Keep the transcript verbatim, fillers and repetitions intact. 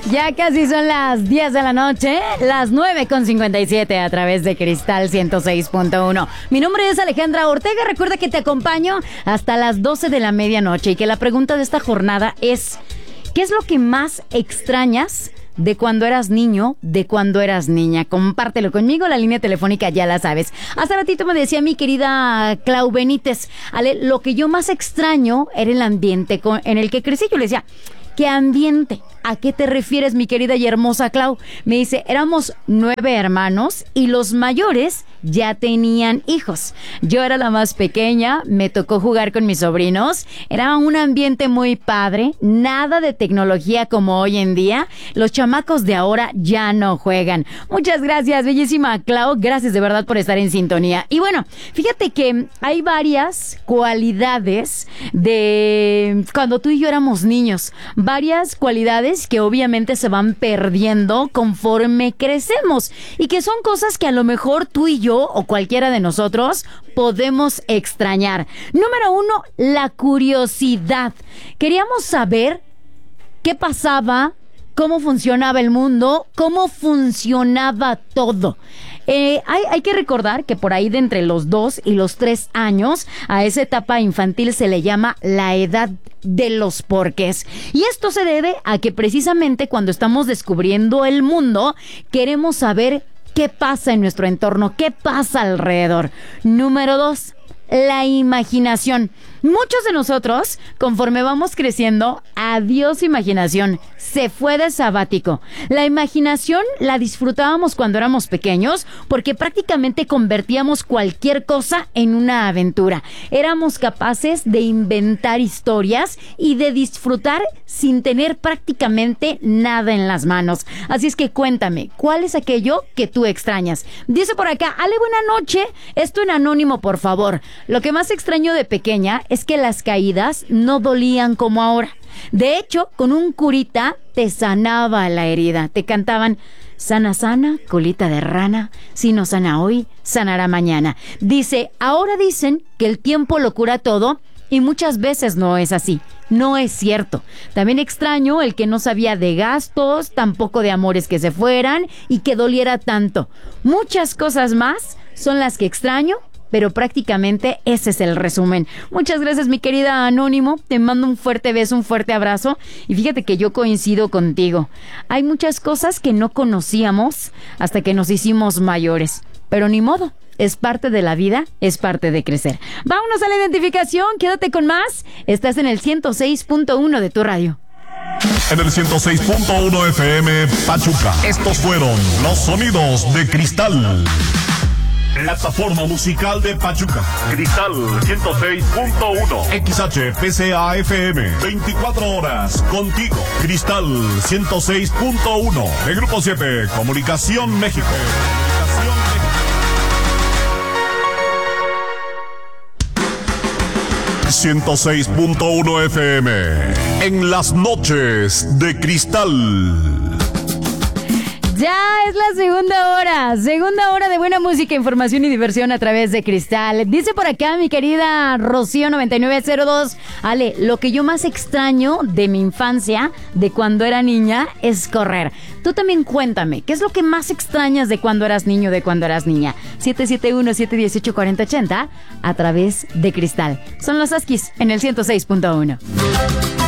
Ya casi son las diez de la noche, las nueve con cincuenta y siete a través de Cristal ciento seis punto uno. Mi nombre es Alejandra Ortega. Recuerda que te acompaño hasta las doce de la medianoche y que la pregunta de esta jornada es: ¿qué es lo que más extrañas de cuando eras niño, de cuando eras niña? Compártelo conmigo, la línea telefónica ya la sabes. Hace ratito me decía mi querida Clau Benítez, Ale, lo que yo más extraño era el ambiente con, en el que crecí. Yo le decía, ¿qué ambiente? ¿A qué te refieres, mi querida y hermosa Clau? Me dice, éramos nueve hermanos y los mayores ya tenían hijos. Yo era la más pequeña, me tocó jugar con mis sobrinos. Era un ambiente muy padre, nada de tecnología como hoy en día. Los chamacos de ahora ya no juegan. Muchas gracias, bellísima Clau. Gracias de verdad por estar en sintonía. Y bueno, fíjate que hay varias cualidades de cuando tú y yo éramos niños. Varias cualidades que obviamente se van perdiendo conforme crecemos y que son cosas que a lo mejor tú y yo o cualquiera de nosotros podemos extrañar. Número uno, la curiosidad. Queríamos saber qué pasaba, cómo funcionaba el mundo, cómo funcionaba todo. Eh, hay, hay que recordar que por ahí de entre los dos y los tres años, a esa etapa infantil se le llama la edad de los porqués. Y esto se debe a que precisamente cuando estamos descubriendo el mundo, queremos saber qué pasa en nuestro entorno, qué pasa alrededor. Número dos, la imaginación. Muchos de nosotros, conforme vamos creciendo, adiós imaginación, se fue de sabático. La imaginación la disfrutábamos cuando éramos pequeños porque prácticamente convertíamos cualquier cosa en una aventura. Éramos capaces de inventar historias y de disfrutar sin tener prácticamente nada en las manos. Así es que cuéntame, ¿cuál es aquello que tú extrañas? Dice por acá, Ale, buena noche, esto en anónimo, por favor. Lo que más extraño de pequeña es que las caídas no dolían como ahora. De hecho, con un curita te sanaba la herida. Te cantaban, sana, sana, colita de rana, si no sana hoy, sanará mañana. Dice, ahora dicen que el tiempo lo cura todo y muchas veces no es así. No es cierto. También extraño el que no sabía de gastos, tampoco de amores que se fueran y que doliera tanto. Muchas cosas más son las que extraño, pero prácticamente ese es el resumen. Muchas gracias, mi querida Anónimo. Te mando un fuerte beso, un fuerte abrazo. Y fíjate que yo coincido contigo. Hay muchas cosas que no conocíamos hasta que nos hicimos mayores. Pero ni modo. Es parte de la vida, es parte de crecer. Vámonos a la identificación. Quédate con más. Estás en el ciento seis punto uno de tu radio. En el ciento seis punto uno F M Pachuca. Estos fueron los sonidos de Cristal. Plataforma musical de Pachuca. Cristal ciento seis punto uno. X H P C A F M. veinticuatro horas contigo. Cristal ciento seis punto uno. De Grupo siete. Comunicación México. ciento seis punto uno F M. En las noches de Cristal. Ya es la segunda hora, segunda hora de buena música, información y diversión a través de Cristal. Dice por acá mi querida Rocío noventa y nueve cero dos, Ale, lo que yo más extraño de mi infancia, de cuando era niña, es correr. Tú también cuéntame, ¿qué es lo que más extrañas de cuando eras niño, de cuando eras niña? siete siete uno, siete uno ocho, cuatro cero ocho cero a través de Cristal. Son los Askis en el ciento seis punto uno.